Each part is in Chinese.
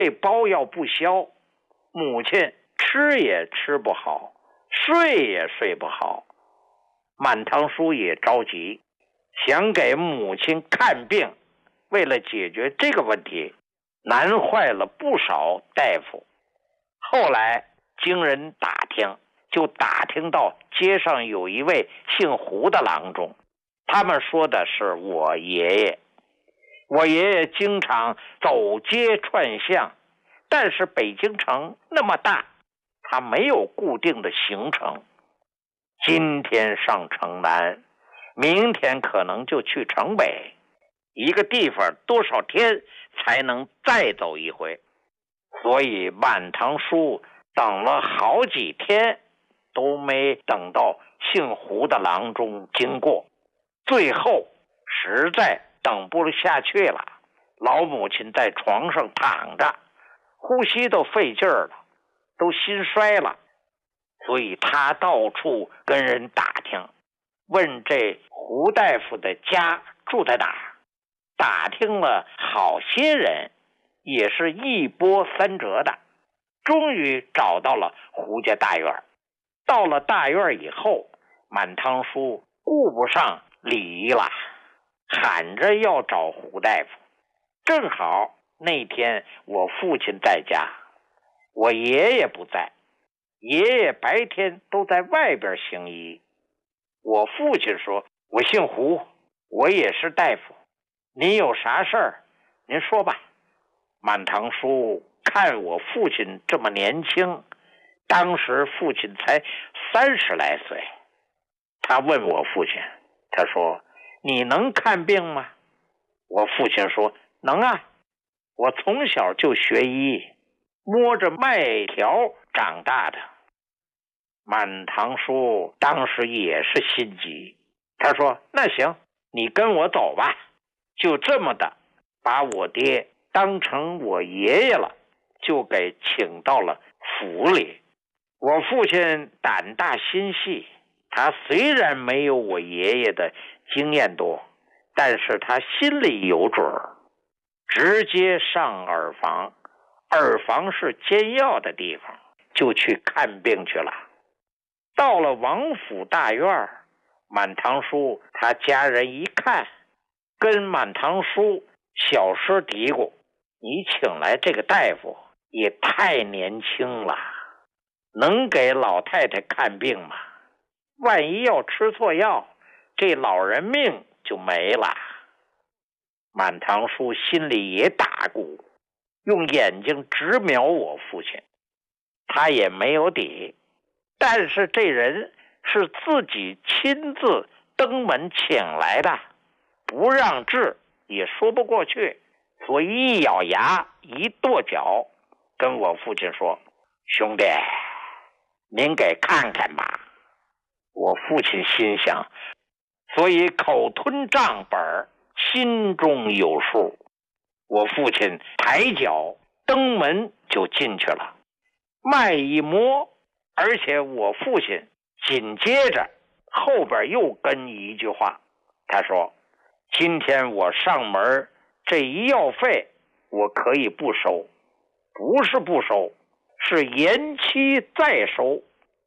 这包要不消，母亲吃也吃不好，睡也睡不好。满堂叔也着急，想给母亲看病，为了解决这个问题，难坏了不少大夫。后来经人打听，就打听到街上有一位姓胡的郎中，他们说的是我爷爷。我爷爷经常走街串巷，但是北京城那么大，他没有固定的行程。今天上城南，明天可能就去城北，一个地方多少天才能再走一回。所以满堂叔等了好几天都没等到姓胡的郎中经过，最后实在等不下去了，老母亲在床上躺着，呼吸都费劲儿了，都心衰了，所以他到处跟人打听，问这胡大夫的家住在哪儿。打听了好些人，也是一波三折的，终于找到了胡家大院。到了大院以后，满堂叔顾不上礼仪了，喊着要找胡大夫。正好那天我父亲在家，我爷爷不在，爷爷白天都在外边行医。我父亲说，我姓胡，我也是大夫，您有啥事儿您说吧。满堂叔看我父亲这么年轻，当时父亲才30来岁，他问我父亲，他说，你能看病吗？我父亲说，能啊，我从小就学医，摸着麦条长大的。满堂叔当时也是心急，他说，那行，你跟我走吧。就这么的把我爹当成我爷爷了，就给请到了府里。我父亲胆大心细，他虽然没有我爷爷的经验多，但是他心里有准儿，直接上耳房，耳房是煎药的地方，就去看病去了。到了王府大院，满堂叔他家人一看，跟满堂叔小声嘀咕，你请来这个大夫也太年轻了，能给老太太看病吗？万一要吃错药，这老人命就没了。满堂叔心里也打鼓，用眼睛直瞄我父亲，他也没有底，但是这人是自己亲自登门请来的，不让治也说不过去，所以一咬牙一跺脚，跟我父亲说，兄弟，您给看看吧。我父亲心想，所以口吞账本，心中有数。我父亲抬脚登门就进去了，脉一摸，而且我父亲紧接着后边又跟一句话，他说，今天我上门，这医药费我可以不收，不是不收，是延期再收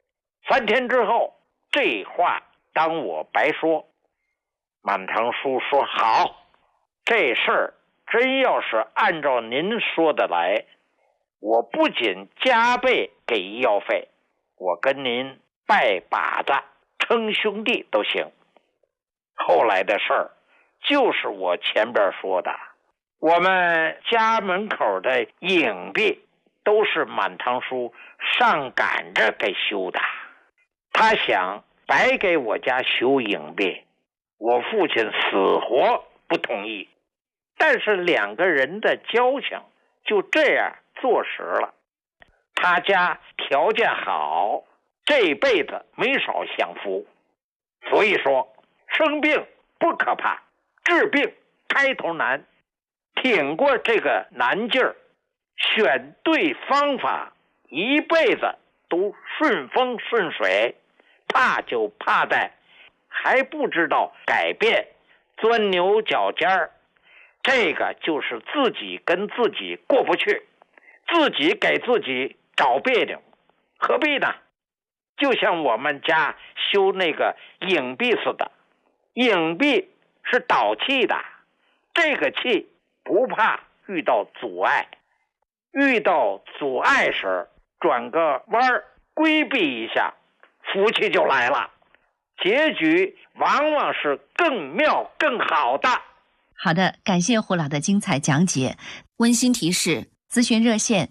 ，3天之后，这话当我白说。满堂叔说，好，这事儿真要是按照您说的来，我不仅加倍给医药费，我跟您拜把子称兄弟都行。后来的事儿就是我前边说的，我们家门口的影壁都是满堂叔上赶着给修的，他想白给我家修影壁，我父亲死活不同意，但是2个人的交情就这样坐实了。他家条件好，这辈子没少享福。所以说，生病不可怕，治病开头难，挺过这个难劲儿，选对方法，一辈子都顺风顺水。怕就怕在还不知道改变，钻牛角尖儿，这个就是自己跟自己过不去， 自己给自己找别扭，何必呢？就像我们家修那个影壁似的，影壁是导气的，这个气不怕遇到阻碍，遇到阻碍时转个弯儿规避一下，福气就来了，结局往往是更妙更好的。 好的，感谢胡老的精彩讲解。温馨提示：咨询热线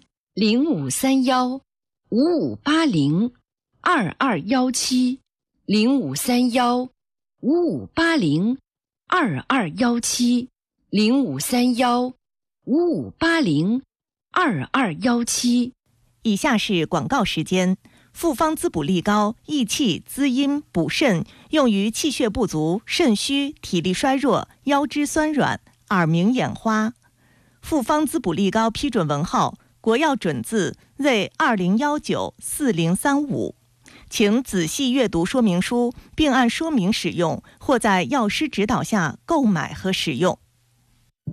0531-5580，2217，0531-5580，2217。以下是广告时间。复方滋补力高，益气滋阴补肾，用于气血不足、肾虚、体力衰弱、腰肢酸软、耳鸣眼花。复方滋补力高批准文号：国药准字Z20194035，请仔细阅读说明书，并按说明使用，或在药师指导下购买和使用。